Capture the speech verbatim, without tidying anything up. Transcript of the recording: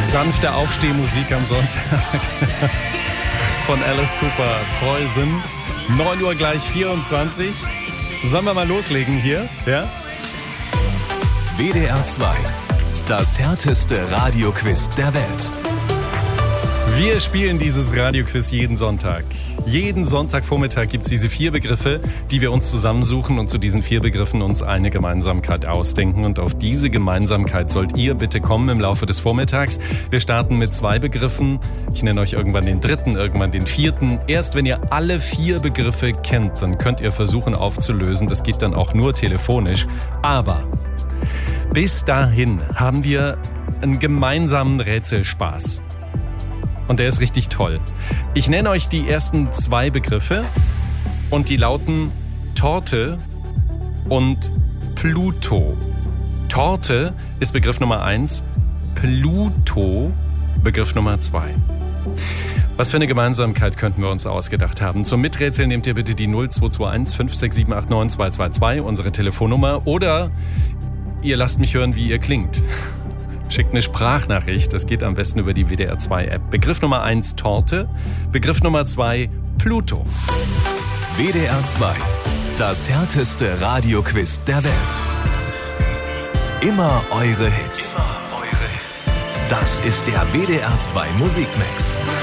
Sanfte Aufstehmusik am Sonntag von Alice Cooper, Poison. neun Uhr gleich vierundzwanzig. Sollen wir mal loslegen hier? Ja? W D R zwei, das härteste Radioquiz der Welt. Wir spielen dieses Radioquiz jeden Sonntag. Jeden Sonntagvormittag gibt es diese vier Begriffe, die wir uns zusammensuchen und zu diesen vier Begriffen uns eine Gemeinsamkeit ausdenken. Und auf diese Gemeinsamkeit sollt ihr bitte kommen im Laufe des Vormittags. Wir starten mit zwei Begriffen. Ich nenne euch irgendwann den dritten, irgendwann den vierten. Erst wenn ihr alle vier Begriffe kennt, dann könnt ihr versuchen aufzulösen. Das geht dann auch nur telefonisch. Aber bis dahin haben wir einen gemeinsamen Rätselspaß. Und der ist richtig toll. Ich nenne euch die ersten zwei Begriffe und die lauten Torte und Pluto. Torte ist Begriff Nummer eins, Pluto Begriff Nummer zwei. Was für eine Gemeinsamkeit könnten wir uns ausgedacht haben? Zum Miträtseln nehmt ihr bitte die null zwei zwei eins fünf sechs sieben acht neun zwei zwei zwei, unsere Telefonnummer, oder ihr lasst mich hören, wie ihr klingt. Schickt eine Sprachnachricht, das geht am besten über die W D R zwei App. Begriff Nummer eins, Torte. Begriff Nummer zwei, Pluto. W D R zwei, das härteste Radioquiz der Welt. Immer eure Hits. Immer eure Hits. Das ist der W D R zwei Musikmix.